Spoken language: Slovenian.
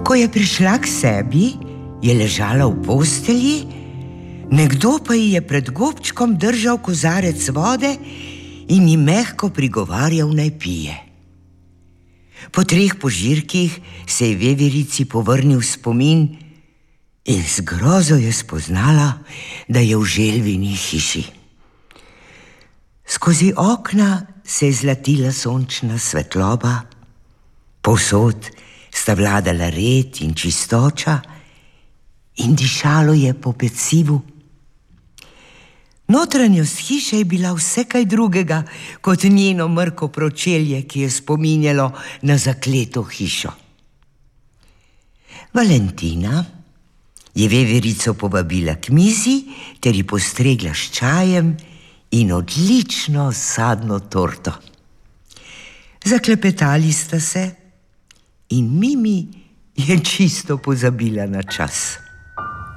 Ko je prišla k sebi, je ležala v postelji, nekdo pa ji je pred gobčkom držal kozarec vode in ji mehko prigovarjal, naj pije. Po 3 požirkih se je veverici povrnil spomin in z grozo je spoznala, da je v želvini hiši. Skozi okna se je zlatila sončna svetloba, povsod sta vladala red in čistoča in dišalo je po pecivu. Notranjost hiše je bila vse kaj drugega kot njeno mrko pročelje, ki je spominjalo na zakleto hišo. Valentina je veverico povabila k mizi ter ji postregla s čajem in odlično sadno torto. Zaklepetali sta se in Mimi je čisto pozabila na čas.